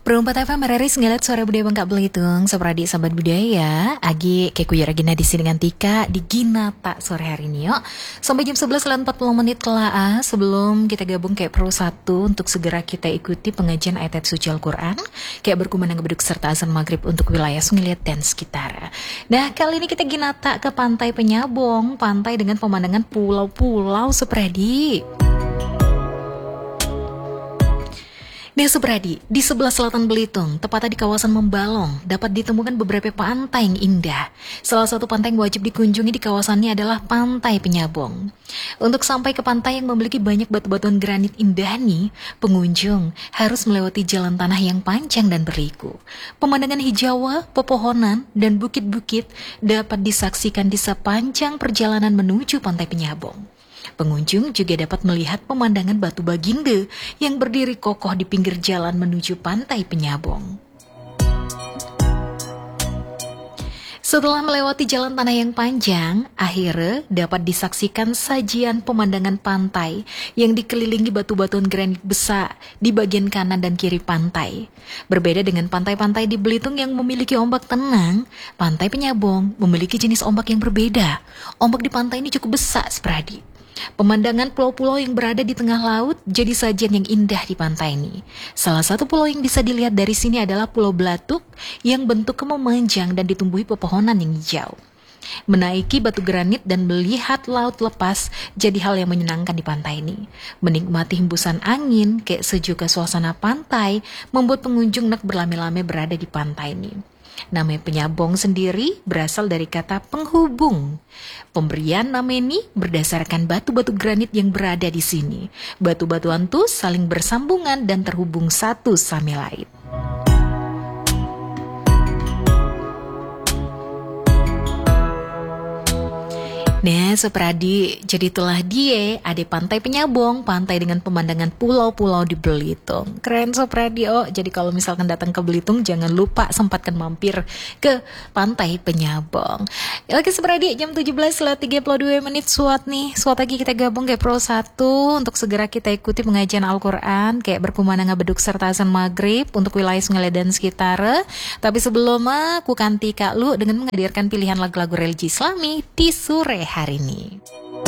Perumpat FM mereris ngelat suara budaya Bangka Belitung. Seperadi sahabat budaya, Agi kekuyur Agina di sini dengan Tika di Ginata sore hari ini yuk. Sampai jam 11.40 menit telah sebelum kita gabung kayak Pro 1 untuk segera kita ikuti pengajian ayat suci Al-Quran kayak berkumandang beduk serta azan maghrib untuk wilayah Sungilit dan sekitar. Nah, kali ini kita Ginata ke Pantai Penyabong, pantai dengan pemandangan pulau-pulau seperadi. Nah Subradi, di sebelah selatan Belitung, tepatnya di kawasan Membalong, dapat ditemukan beberapa pantai yang indah. Salah satu pantai yang wajib dikunjungi di kawasannya adalah Pantai Penyabong. Untuk sampai ke pantai yang memiliki banyak batu-batuan granit indah nih, pengunjung harus melewati jalan tanah yang panjang dan berliku. Pemandangan hijau, pepohonan, dan bukit-bukit dapat disaksikan di sepanjang perjalanan menuju Pantai Penyabong. Pengunjung juga dapat melihat pemandangan batu baginde yang berdiri kokoh di pinggir jalan menuju Pantai Penyabong. Setelah melewati jalan tanah yang panjang, akhirnya dapat disaksikan sajian pemandangan pantai yang dikelilingi batu-batuan granit besar di bagian kanan dan kiri pantai. Berbeda dengan pantai-pantai di Belitung yang memiliki ombak tenang, Pantai Penyabong memiliki jenis ombak yang berbeda. Ombak di pantai ini cukup besar, Spradi. Pemandangan pulau-pulau yang berada di tengah laut jadi sajian yang indah di pantai ini. Salah satu pulau yang bisa dilihat dari sini adalah Pulau Belatuk yang bentuknya memanjang dan ditumbuhi pepohonan yang hijau. Menaiki batu granit dan melihat laut lepas jadi hal yang menyenangkan di pantai ini. Menikmati hembusan angin, kayak sejuk suasana pantai, membuat pengunjung nak berlame-lame berada di pantai ini. Nama Penyabong sendiri berasal dari kata penghubung. Pemberian nama ini berdasarkan batu-batu granit yang berada di sini. Batu-batuan tuh saling bersambungan dan terhubung satu sama lain. Nah, Supradi, jadi itulah dia, ada Pantai Penyabong, pantai dengan pemandangan pulau-pulau di Belitung. Keren Supradi, jadi kalau misalkan datang ke Belitung, jangan lupa sempatkan mampir ke Pantai Penyabong. Oke Supradi, jam 17.32 menit suat lagi kita gabung kayak Pro 1 untuk segera kita ikuti pengajian Al-Quran, kayak berkumandang beduk serta azan maghrib untuk wilayah Sungilit dan sekitar. Tapi sebelumnya, aku kanti Kak Lu dengan menghadirkan pilihan lagu-lagu religi Islami di sore hari ini.